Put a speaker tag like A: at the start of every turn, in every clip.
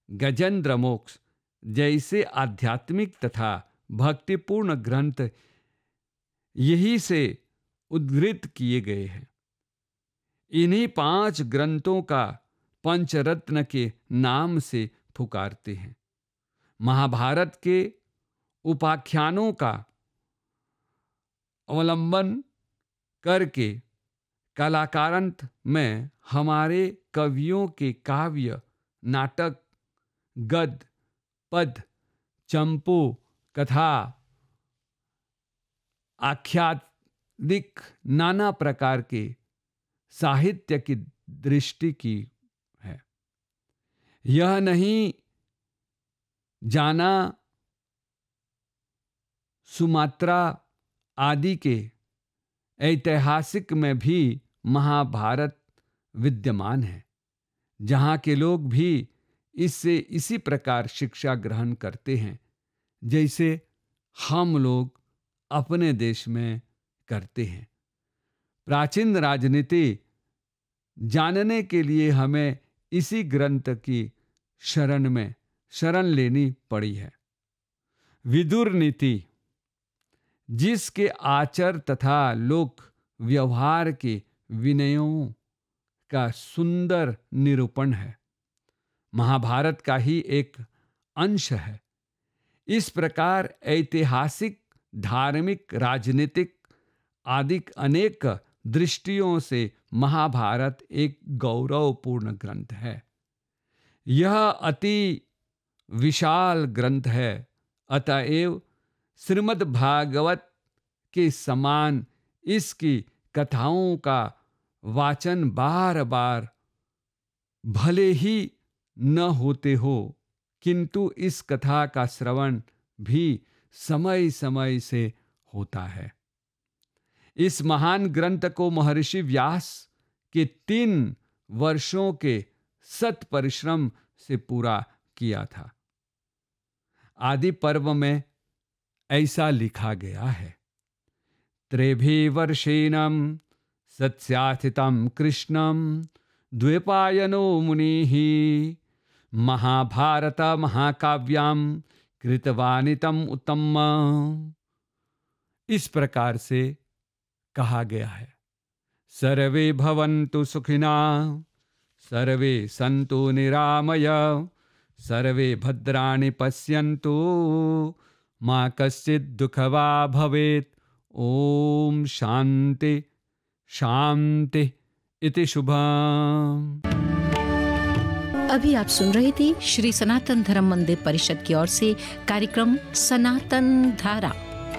A: गजेंद्र मोक्ष जैसे आध्यात्मिक तथा भक्तिपूर्ण ग्रंथ यही से उद्धृत किए गए हैं। इन्हीं 5 ग्रंथों का पंचरत्न के नाम से पुकारते हैं। महाभारत के उपाख्यानों का अवलंबन करके कलाकारांत में हमारे कवियों के काव्य, नाटक, गद्य, पद्य, चंपू, कथा, आख्यादिक नाना प्रकार के साहित्य की दृष्टि की है। यह नहीं जाना सुमात्रा आदि के ऐतिहासिक में भी महाभारत विद्यमान है, जहाँ के लोग भी इससे इसी प्रकार शिक्षा ग्रहण करते हैं जैसे हम लोग अपने देश में करते हैं। प्राचीन राजनीति जानने के लिए हमें इसी ग्रंथ की शरण लेनी पड़ी है। विदुर नीति जिसके आचार तथा लोक व्यवहार के विनयों का सुंदर निरूपण है, महाभारत का ही एक अंश है। इस प्रकार ऐतिहासिक, धार्मिक, राजनीतिक आदि अनेक दृष्टियों से महाभारत एक गौरवपूर्ण ग्रंथ है। यह अति विशाल ग्रंथ है, अतएव श्रीमद् भागवत के समान इसकी कथाओं का वाचन बार बार भले ही न होते हो, किंतु इस कथा का श्रवण भी समय समय से होता है। इस महान ग्रंथ को महर्षि व्यास के 3 वर्षों के सत परिश्रम से पूरा किया था। आदि पर्व में ऐसा लिखा गया है, त्रेभि वर्षेणं सत्स्यास्थितं कृष्णं द्वैपायनो मुनिः महाभारत महाकाव्यां कृतवानितम उत्तम। इस प्रकार से कहा गया है, सर्वे भवन्तु सुखिना, सर्वे सन्तु निरामय, सर्वे भद्राणि पश्यन्तु, मा कश्चित् दुःखवा भवेत्। ओम शांति शांति इति शुभम।
B: अभी आप सुन रहे थे श्री सनातन धर्म मंदिर परिषद की ओर से कार्यक्रम सनातन धारा।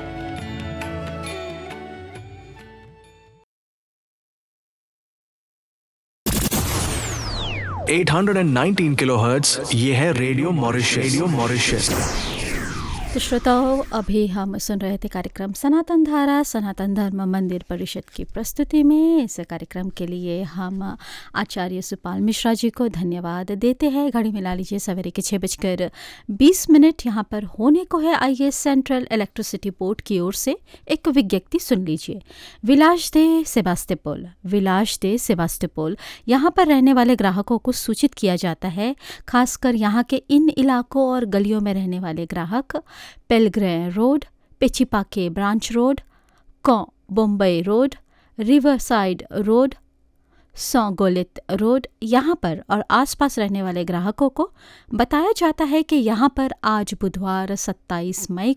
C: 819 किलोहर्ट्ज, ये है रेडियो मॉरिशस।
D: तो श्रोताओं, अभी हम सुन रहे थे कार्यक्रम सनातन धारा, सनातन धर्म मंदिर परिषद की प्रस्तुति में। इस कार्यक्रम के लिए हम आचार्य सुपाल मिश्रा जी को धन्यवाद देते हैं। घड़ी मिला लीजिए सवेरे के 6:20 यहाँ पर होने को है। आइए सेंट्रल इलेक्ट्रिसिटी बोर्ड की ओर से एक विज्ञप्ति सुन लीजिए। विलास दे सेबास्टोपोल यहाँ पर रहने वाले ग्राहकों को सूचित किया जाता है, खासकर यहाँ के इन इलाकों और गलियों में रहने वाले ग्राहक पेलग्रे road, पेचिपाके branch road, Bombay road, riverside road, सौगोलित road यहाँ पर और आसपास रहने वाले ग्राहकों को बताया जाता है कि यहाँ पर आज बुधवार 27 मई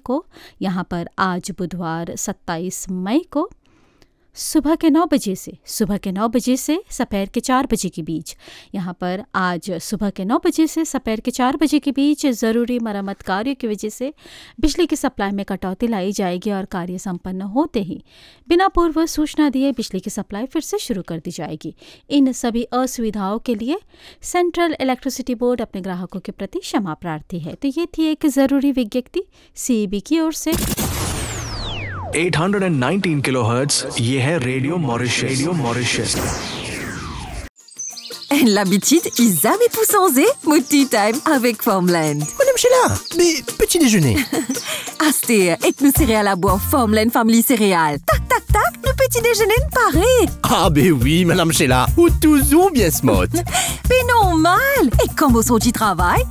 D: को सुबह के 9 बजे से दोपहर के 4 बजे के बीच, यहाँ पर आज सुबह के 9 बजे से दोपहर के 4 बजे के बीच ज़रूरी मरम्मत कार्यों की वजह से बिजली की सप्लाई में कटौती लाई जाएगी और कार्य संपन्न होते ही बिना पूर्व सूचना दिए बिजली की सप्लाई फिर से शुरू कर दी जाएगी। इन सभी असुविधाओं के लिए सेंट्रल इलेक्ट्रिसिटी बोर्ड अपने ग्राहकों के प्रति क्षमा प्रार्थी है। तो ये थी एक ज़रूरी विज्ञप्ति CEB की ओर से।
C: 819 किलोहर्ट्ज, ये है radio Mauritius.
E: L'habitude, ils avaient poussé en zé, Tea Time avec Formland.
F: Madame Sheila, mais petit déjeuner.
E: Asté, et nous céréales à boire Formland Family Céréales. Tac, tac, tac, le petit déjeuner ne paraît.
F: Ah, ben oui, Madame Sheila, ou toujours bien smart.
E: Mais normal. Et comme au son du travail,